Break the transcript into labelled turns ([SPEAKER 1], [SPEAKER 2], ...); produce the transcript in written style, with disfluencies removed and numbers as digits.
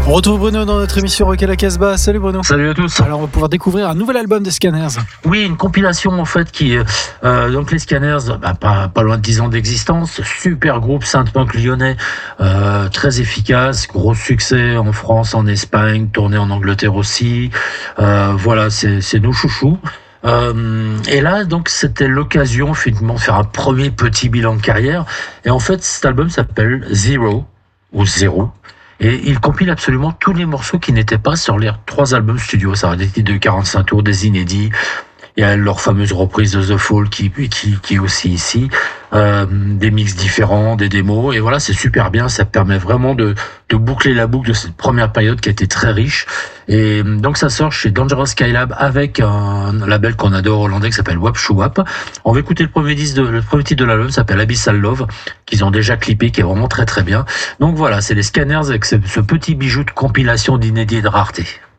[SPEAKER 1] On retrouve Bruno dans notre émission Rock à la Casbah. Salut Bruno.
[SPEAKER 2] Salut à tous.
[SPEAKER 1] Alors on va pouvoir découvrir un nouvel album des Scanners.
[SPEAKER 2] Oui, une compilation en fait qui donc les Scanners, pas loin de 10 ans d'existence, super groupe Saint-Punk lyonnais, très efficace, gros succès en France, en Espagne, tourné en Angleterre aussi. Voilà, c'est nos chouchous. Et là, donc, c'était l'occasion finalement de faire un premier petit bilan de carrière. Et en fait, cet album s'appelle Zero ou Zéro. Et il compile absolument tous les morceaux qui n'étaient pas sur les 3 albums studio. Ça a des titres de 45 tours, des inédits. Il y a leur fameuse reprise de The Fall qui est aussi ici. Des mix différents, des démos. Et voilà, c'est super bien. Ça permet vraiment de boucler la boucle de cette première période qui a été très riche. Et donc, ça sort chez Dangerous Skylab avec un label qu'on adore hollandais qui s'appelle Wap Shoo Wap. On va écouter le premier titre de l'album, s'appelle Abyssal Love, qu'ils ont déjà clippé, qui est vraiment très très bien. Donc voilà, c'est les Scanners avec ce petit bijou de compilation d'inédits et de rareté.